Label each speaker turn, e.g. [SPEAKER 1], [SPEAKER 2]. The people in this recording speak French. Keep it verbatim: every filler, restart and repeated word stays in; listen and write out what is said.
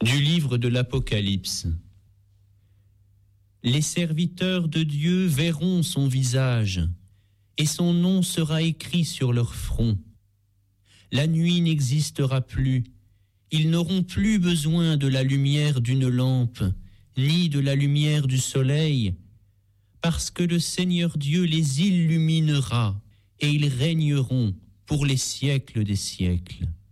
[SPEAKER 1] Du livre de l'Apocalypse. Les serviteurs de Dieu verront son visage, et son nom sera écrit sur leur front. La nuit n'existera plus, ils n'auront plus besoin de la lumière d'une lampe, ni de la lumière du soleil, parce que le Seigneur Dieu les illuminera, et ils régneront pour les siècles des siècles.